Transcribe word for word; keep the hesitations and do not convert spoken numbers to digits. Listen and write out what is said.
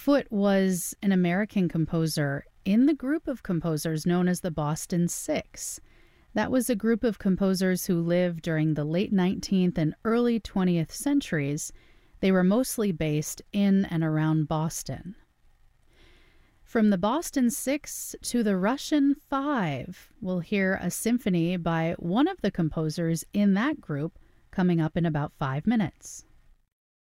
Foote was an American composer in the group of composers known as the Boston Six. That was a group of composers who lived during the late nineteenth and early twentieth centuries. They were mostly based in and around Boston. From the Boston Six to the Russian Five, we'll hear a symphony by one of the composers in that group coming up in about five minutes.